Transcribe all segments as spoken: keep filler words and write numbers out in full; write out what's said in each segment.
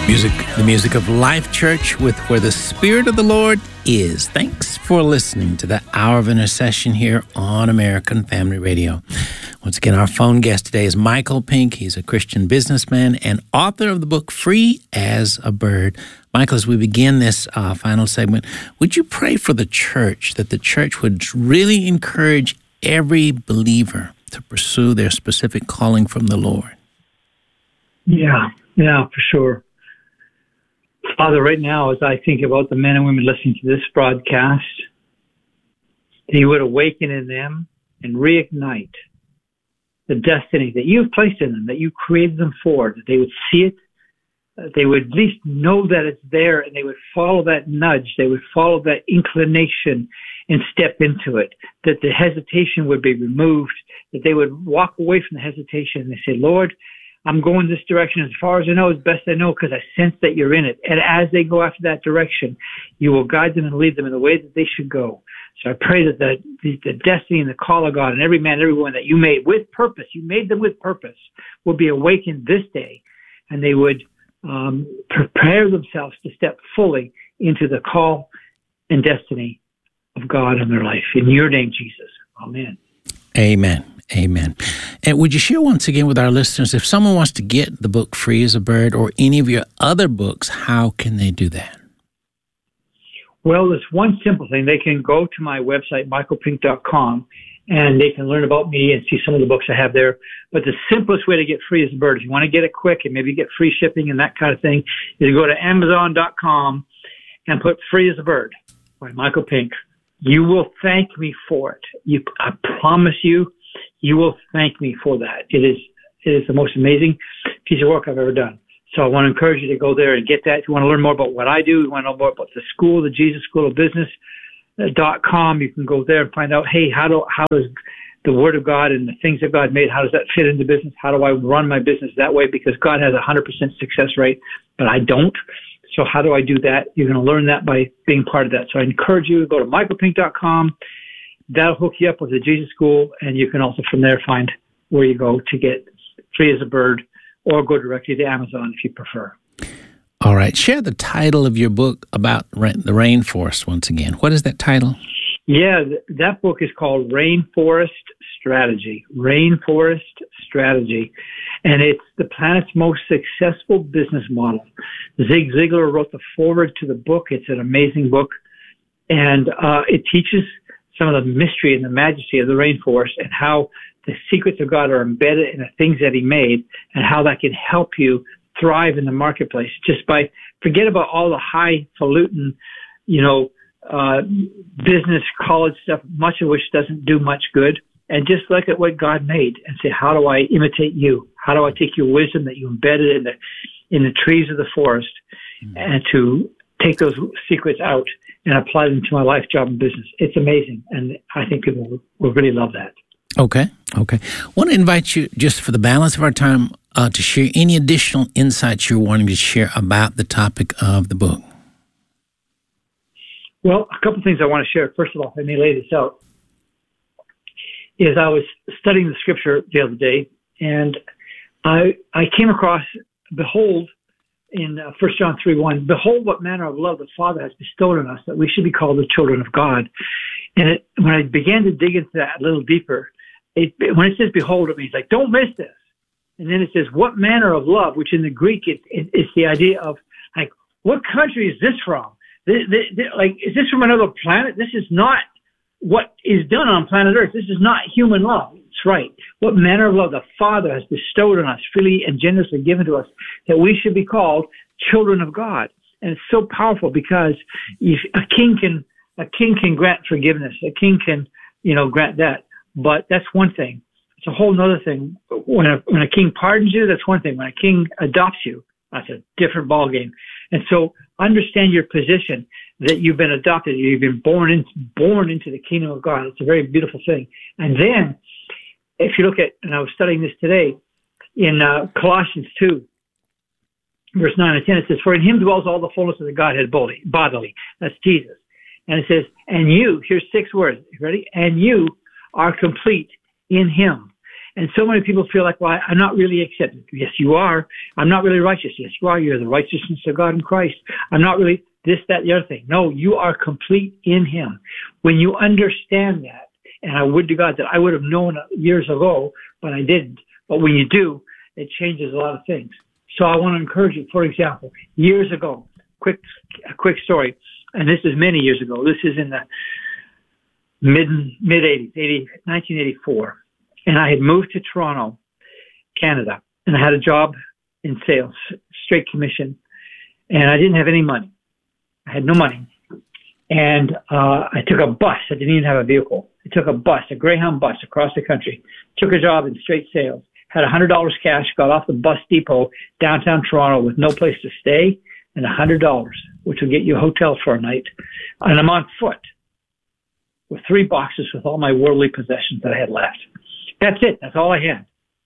Music, the music of Life Church with Where the Spirit of the Lord Is. Thanks for listening to the Hour of Intercession here on American Family Radio. Once again, our phone guest today is Michael Pink. He's a Christian businessman and author of the book Free as a Bird. Michael, as we begin this uh, final segment, would you pray for the church, that the church would really encourage every believer to pursue their specific calling from the Lord? Yeah, yeah, for sure. Father, right now, as I think about the men and women listening to this broadcast, that you would awaken in them and reignite the destiny that you've placed in them, that you created them for, that they would see it, that they would at least know that it's there, and they would follow that nudge, they would follow that inclination and step into it, that the hesitation would be removed, that they would walk away from the hesitation and they say, Lord, I'm going this direction as far as I know, as best I know, because I sense that you're in it. And as they go after that direction, you will guide them and lead them in the way that they should go. So I pray that the, the, the destiny and the call of God and every man and every woman that you made with purpose, you made them with purpose, will be awakened this day, and they would um, prepare themselves to step fully into the call and destiny of God in their life. In your name, Jesus. Amen. Amen. Amen. And would you share once again with our listeners, if someone wants to get the book Free as a Bird or any of your other books, how can they do that? Well, there's one simple thing. They can go to my website, michael pink dot com, and they can learn about me and see some of the books I have there. But the simplest way to get Free as a Bird, if you want to get it quick and maybe get free shipping and that kind of thing, is to go to amazon dot com and put Free as a Bird by Michael Pink. You will thank me for it. You, I promise you, you will thank me for that. It is it is the most amazing piece of work I've ever done. So I want to encourage you to go there and get that. If you want to learn more about what I do, you want to know more about the school, the Jesus School of Business dot com, you can go there and find out, hey, how do how does the Word of God and the things that God made, how does that fit into business? How do I run my business that way? Because God has a one hundred percent success rate, but I don't. So how do I do that? You're going to learn that by being part of that. So I encourage you to go to michael pink dot com. That'll hook you up with the Jesus School, and you can also from there find where you go to get Free as a Bird, or go directly to Amazon if you prefer. All right. Share the title of your book about the rainforest once again. What is that title? Yeah, th- that book is called Rainforest Strategy. Rainforest Strategy. And it's the planet's most successful business model. Zig Ziglar wrote the foreword to the book. It's an amazing book. And uh, it teaches some of the mystery and the majesty of the rainforest and how the secrets of God are embedded in the things that he made and how that can help you thrive in the marketplace just by forget about all the highfalutin, you know, uh, business college stuff, much of which doesn't do much good, and just look at what God made and say, how do I imitate you? How do I take your wisdom that you embedded in the, in the trees of the forest mm-hmm. and to take those secrets out and apply them to my life, job, and business? It's amazing, and I think people will, will really love that. Okay, okay. I want to invite you, just for the balance of our time, uh, to share any additional insights you're wanting to share about the topic of the book. Well, a couple things I want to share. First of all, let me lay this out, is I was studying the scripture the other day, and I I came across, behold, in uh, First John three one, behold what manner of love the Father has bestowed on us, that we should be called the children of God. And it, when I began to dig into that a little deeper, it, when it says behold, it means like, don't miss this. And then it says, what manner of love, which in the Greek, it, it, it's the idea of, like, what country is this from? This, this, this, like, is this from another planet? This is not what is done on planet Earth. This is not human love. It's right. What manner of love the Father has bestowed on us, freely and generously given to us, that we should be called children of God. And it's so powerful because if a king can, a king can grant forgiveness. A king can, you know, grant that. But that's one thing. It's a whole other thing. When a, when a king pardons you, that's one thing. When a king adopts you, that's a different ballgame. And so understand your position, that you've been adopted, you've been born in, born into the kingdom of God. It's a very beautiful thing. And then, if you look at, and I was studying this today, in uh, Colossians two, verse nine and ten, it says, for in him dwells all the fullness of the Godhead bodily. That's Jesus. And it says, and you, here's six words, you ready? And you are complete in him, And so many people feel like, well, I'm not really accepted. Yes, you are. I'm not really righteous. Yes, you are. You're the righteousness of God in Christ. I'm not really this, that, the other thing. No, you are complete in him. When you understand that, and I would to God that I would have known years ago, but I didn't. But when you do, it changes a lot of things. So I want to encourage you. For example, years ago, quick, a quick story, and this is many years ago. This is in the mid mid eighties, nineteen eighty-four, and I had moved to Toronto, Canada, and I had a job in sales, straight commission, and I didn't have any money. I had no money, and uh, I took a bus. I didn't even have a vehicle. I took a bus, a Greyhound bus, across the country. Took a job in straight sales. Had one hundred dollars cash. Got off the bus depot downtown Toronto with no place to stay, and one hundred dollars, which would get you a hotel for a night. And I'm on foot with three boxes with all my worldly possessions that I had left. That's it. That's all I had.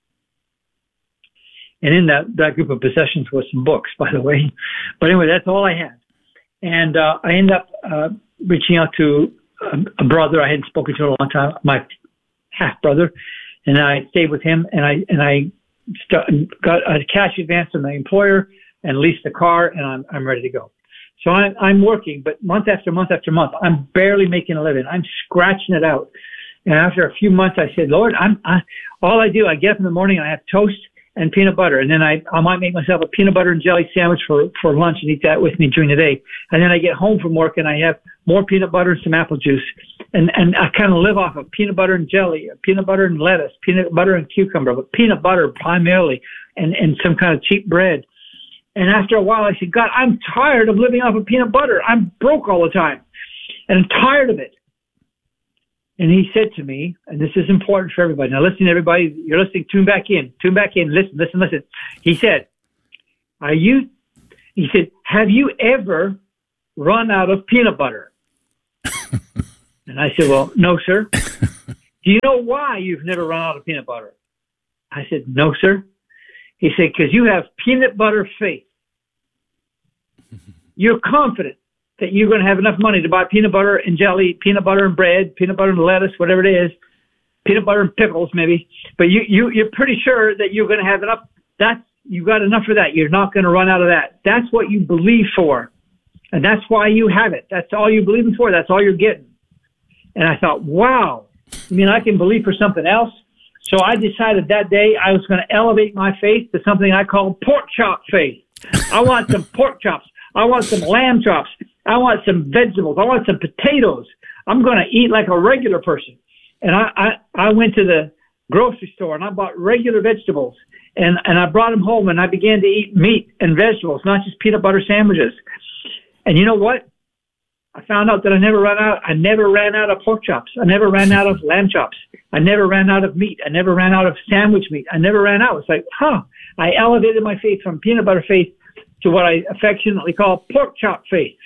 And in that, that group of possessions was some books, by the way. But anyway, that's all I had. And uh, I ended up uh, reaching out to a, a brother I hadn't spoken to in a long time, my half brother, and I stayed with him. And I and I st- got a cash advance from my employer and leased a car, and I'm I'm ready to go. So I'm I'm working, but month after month after month, I'm barely making a living. I'm scratching it out. And after a few months, I said, Lord, I'm I, all I do. I get up in the morning and I have toast and peanut butter, and then I, I might make myself a peanut butter and jelly sandwich for, for lunch and eat that with me during the day. And then I get home from work and I have more peanut butter and some apple juice. And, and I kind of live off of peanut butter and jelly, peanut butter and lettuce, peanut butter and cucumber, but peanut butter primarily, and, and some kind of cheap bread. And after a while, I said, God, I'm tired of living off of peanut butter. I'm broke all the time, and I'm tired of it. And he said to me, and this is important for everybody. Now, listen, everybody, you're listening, tune back in, tune back in, listen, listen, listen. He said, are you, he said, have you ever run out of peanut butter? And I said, well, no, sir. Do you know why you've never run out of peanut butter? I said, no, sir. He said, because you have peanut butter faith. You're confident that you're going to have enough money to buy peanut butter and jelly, peanut butter and bread, peanut butter and lettuce, whatever it is, peanut butter and pickles maybe. But you, you, you're pretty sure that you're going to have enough. That's, you got enough for that. You're not going to run out of that. That's what you believe for. And that's why you have it. That's all you believe for. That's all you're getting. And I thought, wow, you mean I can believe for something else? So I decided that day I was going to elevate my faith to something I call pork chop faith. I want some pork chops. I want some lamb chops. I want some vegetables. I want some potatoes. I'm going to eat like a regular person. And I, I, I went to the grocery store and I bought regular vegetables. And, and I brought them home and I began to eat meat and vegetables, not just peanut butter sandwiches. And you know what? I found out that I never ran out. I never ran out of pork chops. I never ran out of lamb chops. I never ran out of meat. I never ran out of sandwich meat. I never ran out. It's like, huh? I elevated my faith from peanut butter faith to what I affectionately call pork chop faith.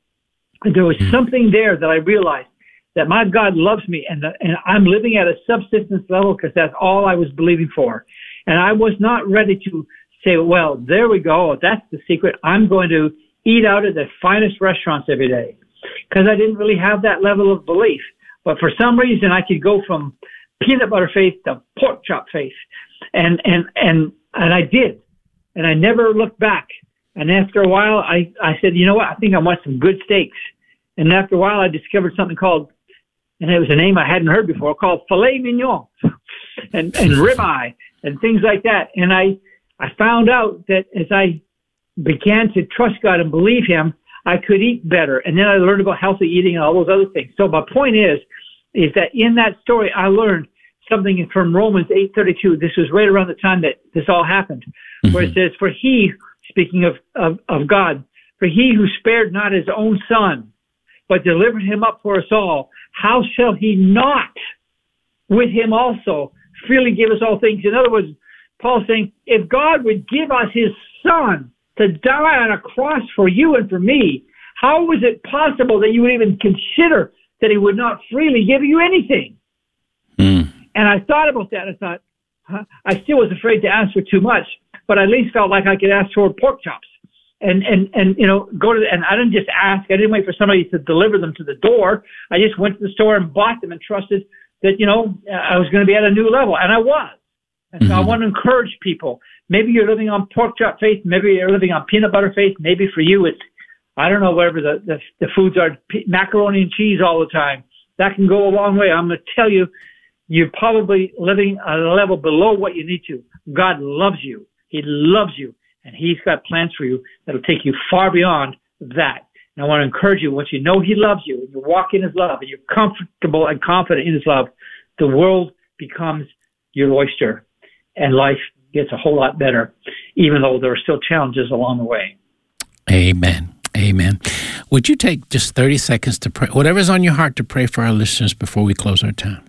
And there was something there that I realized that my God loves me, and, the, and I'm living at a subsistence level because that's all I was believing for. And I was not ready to say, well, there we go. That's the secret. I'm going to eat out at the finest restaurants every day, because I didn't really have that level of belief. But for some reason, I could go from peanut butter faith to pork chop faith. And, and, and, and I did. And I never looked back. And after a while, I, I said, you know what? I think I want some good steaks. And after a while, I discovered something called, and it was a name I hadn't heard before, called filet mignon and, and ribeye and things like that. And I, I found out that as I began to trust God and believe him, I could eat better. And then I learned about healthy eating and all those other things. So my point is, is that in that story, I learned something from Romans eight thirty-two. This was right around the time that this all happened, mm-hmm. where it says, for he, speaking of, of, of God, for he who spared not his own son, but delivered him up for us all, how shall he not with him also freely give us all things? In other words, Paul's saying, if God would give us his son to die on a cross for you and for me, how was it possible that you would even consider that he would not freely give you anything? Mm. And I thought about that. I thought, huh? I still was afraid to ask for too much, but I at least felt like I could ask for pork chops. And, and, and, you know, go to, the, and I didn't just ask, I didn't wait for somebody to deliver them to the door. I just went to the store and bought them and trusted that, you know, I was going to be at a new level. And I was. And so Mm-hmm. I want to encourage people. Maybe you're living on pork chop faith. Maybe you're living on peanut butter faith. Maybe for you it's, I don't know, whatever the, the, the foods are, p- macaroni and cheese all the time. That can go a long way. I'm going to tell you, you're probably living at a level below what you need to. God loves you. He loves you. And he's got plans for you that'll take you far beyond that. And I want to encourage you, once you know he loves you, and you walk in his love, and you're comfortable and confident in his love, the world becomes your oyster, and life gets a whole lot better, even though there are still challenges along the way. Amen. Amen. Would you take just thirty seconds to pray, whatever's on your heart, to pray for our listeners before we close our time?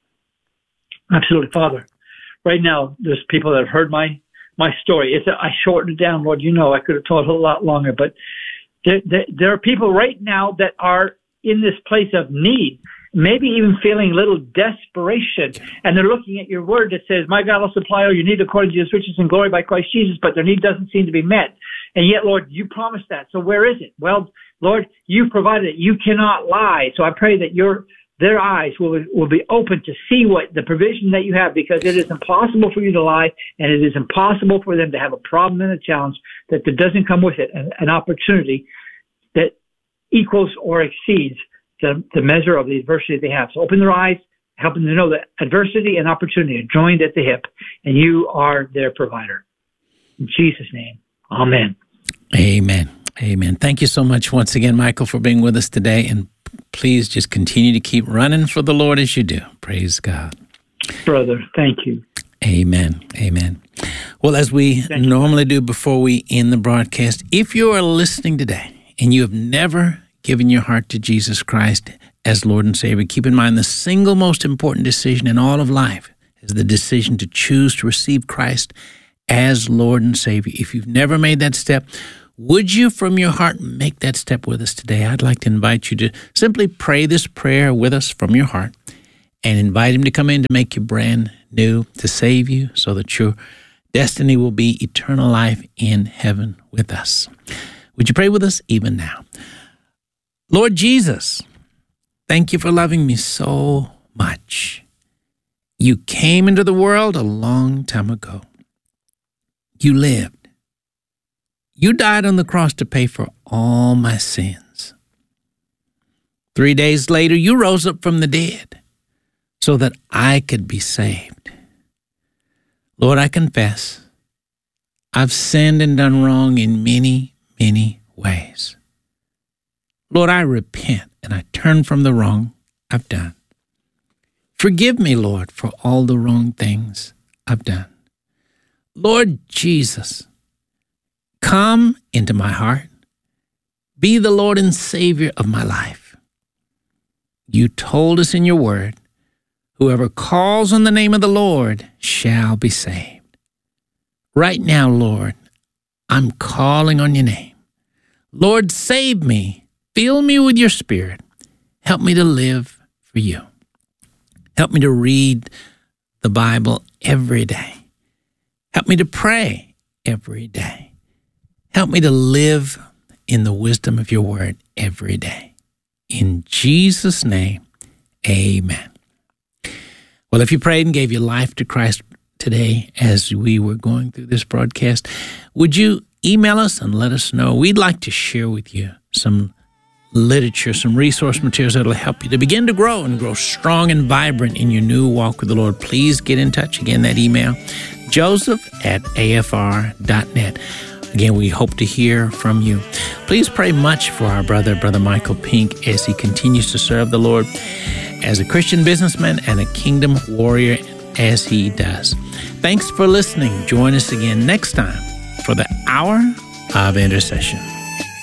Absolutely, Father. Right now, there's people that have heard my, my story. It's a, I shortened it down, Lord. You know, I could have told it a lot longer, but there, there, there are people right now that are in this place of need, maybe even feeling a little desperation, and they're looking at your word that says, my God will supply all your need according to his riches and glory by Christ Jesus, but their need doesn't seem to be met. And yet, Lord, you promised that. So where is it? Well, Lord, you provided it. You cannot lie. So I pray that your their eyes will will be open to see what the provision that you have, because it is impossible for you to lie, and it is impossible for them to have a problem and a challenge that there doesn't come with it, an, an opportunity that equals or exceeds the, the measure of the adversity they have. So open their eyes, help them to know that adversity and opportunity are joined at the hip, and you are their provider. In Jesus' name, amen. Amen. Amen. Thank you so much once again, Michael, for being with us today. And please just continue to keep running for the Lord as you do. Praise God. Brother, thank you. Amen. Amen. Well, as we Thank normally you. do before we end the broadcast, if you are listening today and you have never given your heart to Jesus Christ as Lord and Savior, keep in mind the single most important decision in all of life is the decision to choose to receive Christ as Lord and Savior. If you've never made that step, would you from your heart make that step with us today? I'd like to invite you to simply pray this prayer with us from your heart and invite him to come in to make you brand new, to save you so that your destiny will be eternal life in heaven with us. Would you pray with us even now? Lord Jesus, thank you for loving me so much. You came into the world a long time ago. You lived. You died on the cross to pay for all my sins. Three days later, you rose up from the dead so that I could be saved. Lord, I confess I've sinned and done wrong in many, many ways. Lord, I repent and I turn from the wrong I've done. Forgive me, Lord, for all the wrong things I've done. Lord Jesus, come into my heart. Be the Lord and Savior of my life. You told us in your word, whoever calls on the name of the Lord shall be saved. Right now, Lord, I'm calling on your name. Lord, save me. Fill me with your Spirit. Help me to live for you. Help me to read the Bible every day. Help me to pray every day. Help me to live in the wisdom of your word every day. In Jesus' name, amen. Well, if you prayed and gave your life to Christ today as we were going through this broadcast, would you email us and let us know? We'd like to share with you some literature, some resource materials that will help you to begin to grow and grow strong and vibrant in your new walk with the Lord. Please get in touch. Again, that email, joseph at a f r dot net. Again, we hope to hear from you. Please pray much for our brother, Brother Michael Pink, as he continues to serve the Lord as a Christian businessman and a kingdom warrior as he does. Thanks for listening. Join us again next time for the Hour of Intercession.